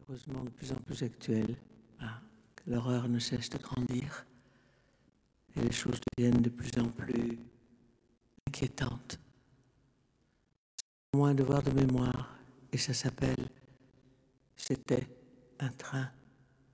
malheureusement de plus en plus actuelle. Ah, l'horreur ne cesse de grandir et les choses deviennent de plus en plus inquiétantes. C'est moins un devoir de mémoire et ça s'appelle « C'était un train de nuit ».